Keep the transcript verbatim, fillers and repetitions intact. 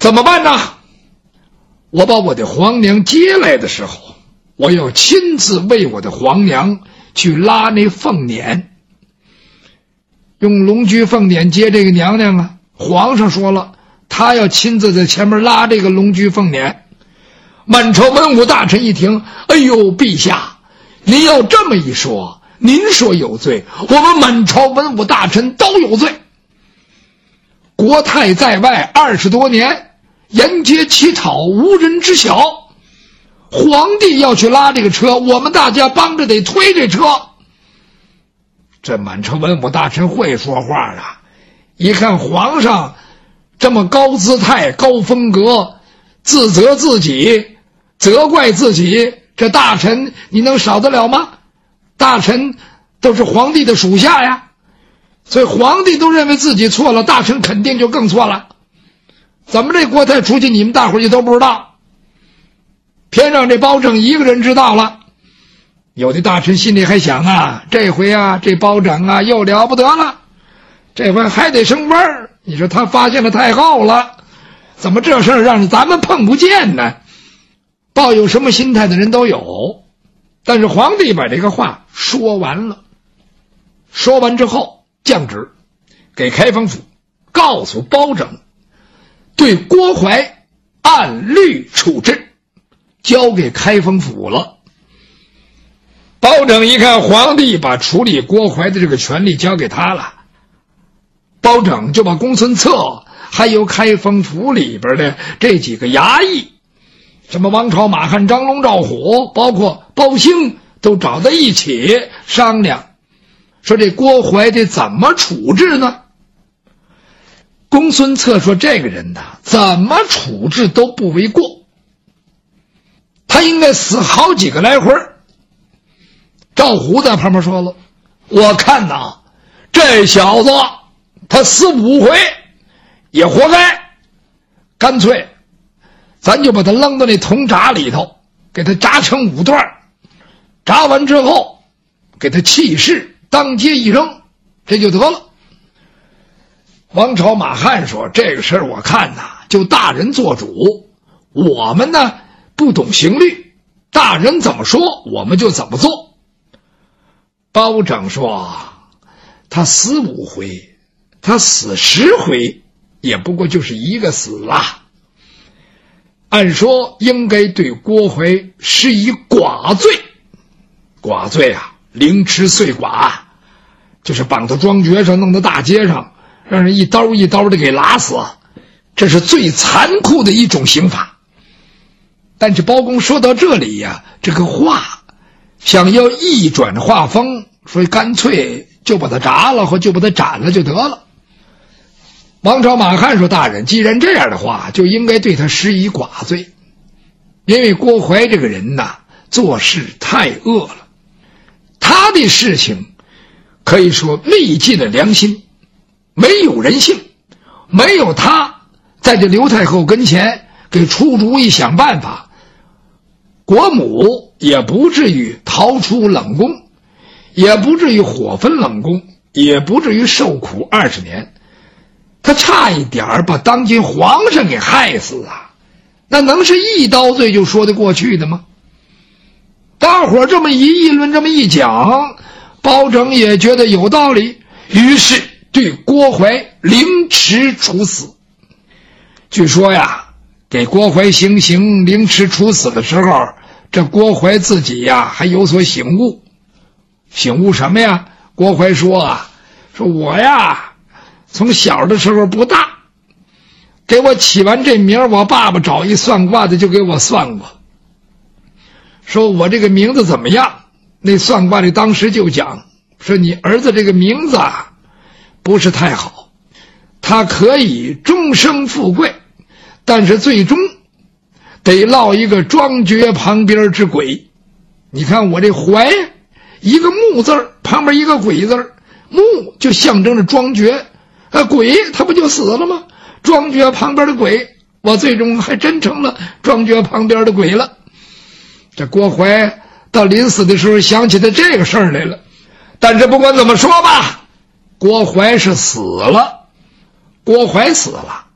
怎么办呢？我把我的皇娘接来的时候，我要亲自为我的皇娘去拉那凤辇，用龙驹凤辇接这个娘娘啊。皇上说了，他要亲自在前面拉这个龙驹凤辇。满朝文武大臣一听，哎呦，陛下，您要这么一说，您说有罪，我们满朝文武大臣都有罪。国泰在外二十多年，沿街乞讨无人知晓，皇帝要去拉这个车，我们大家帮着得推这车。这满朝文武大臣会说话啊，一看皇上这么高姿态高风格，自责自己责怪自己，这大臣你能少得了吗？大臣都是皇帝的属下呀，所以皇帝都认为自己错了，大臣肯定就更错了。怎么这国泰出去你们大伙儿就都不知道，偏让这包拯一个人知道了。有的大臣心里还想啊，这回啊这包拯啊又了不得了，这回还得升官。你说他发现了太后了，怎么这事儿让咱们碰不见呢？抱有什么心态的人都有。但是皇帝把这个话说完了，说完之后降旨给开封府告诉包拯，对郭槐按律处置，交给开封府了。包拯一看皇帝把处理郭槐的这个权利交给他了，包拯就把公孙策还有开封府里边的这几个衙役，什么王朝、马汉、张龙、赵虎，包括包兴，都找在一起商量，说这郭槐得怎么处置呢？公孙策说，这个人呐，怎么处置都不为过，他应该死好几个来回。赵虎在旁边说了，我看呐，这小子他死五回也活该，干脆咱就把他扔到那铜闸里头，给他炸成五段，炸完之后给他弃市，当街一扔，这就得了。王朝马汉说，这个事儿我看呐，就大人做主，我们呢不懂刑律，大人怎么说我们就怎么做。包拯说，他死五回，他死十回，也不过就是一个死啦。按说应该对郭槐施以剐罪。剐罪啊，凌迟碎剐，就是绑到庄爵上，弄到大街上，让人一刀一刀的给拉死，这是最残酷的一种刑法。但是包公说到这里呀、啊，这个话想要一转话锋，所以干脆就把他铡了或就把他斩了就得了。王朝马汉说，大人既然这样的话，就应该对他施以剐罪，因为郭槐这个人呐，做事太恶了，他的事情可以说历尽了良心，没有人性，没有他在这刘太后跟前给出主意想办法，国母也不至于逃出冷宫，也不至于火焚冷宫，也不至于受苦二十年。他差一点把当今皇上给害死啊，那能是一刀罪就说得过去的吗？大伙这么一议论，这么一讲，包拯也觉得有道理，于是对郭槐凌迟处死。据说呀，给郭槐行刑凌迟处死的时候，这郭槐自己呀还有所醒悟。醒悟什么呀？郭槐说啊，说我呀从小的时候不大，给我起完这名，我爸爸找一算卦的就给我算过，说我这个名字怎么样，那算卦的当时就讲，说你儿子这个名字啊不是太好，他可以终生富贵，但是最终得落一个庄爵旁边之鬼。你看我这槐，一个木字旁边一个鬼字，木就象征着庄爵，呃，鬼他不就死了吗？庄爵旁边的鬼，我最终还真成了庄爵旁边的鬼了。这郭槐到临死的时候想起的这个事儿来了。但是不管怎么说吧，郭槐是死了，郭槐死了，